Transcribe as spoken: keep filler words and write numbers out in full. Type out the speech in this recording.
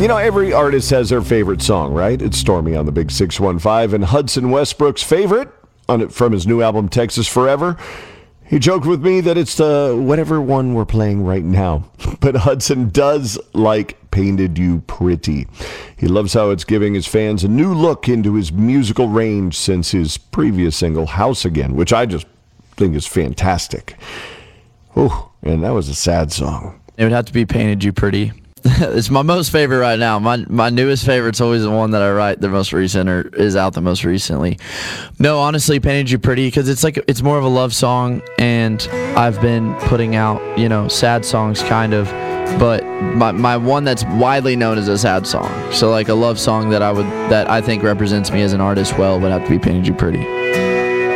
You know, every artist has their favorite song, right? It's Stormy on the Big six one five, and Hudson Westbrook's favorite on it from his new album, Texas Forever. He joked with me that it's the whatever one we're playing right now. But Hudson does like Painted You Pretty. He loves how it's giving his fans a new look into his musical range since his previous single, House Again, which I just think is fantastic. Oh, and that was a sad song. It would have to be Painted You Pretty. It's my most favorite right now. My my newest favorite's always the one that I write the most recent or is out the most recently. No, honestly, Painted You Pretty, because it's like it's more of a love song, and I've been putting out, you know, sad songs kind of, but my my one that's widely known as a sad song. So like a love song that I would that I think represents me as an artist well would have to be Painted You Pretty.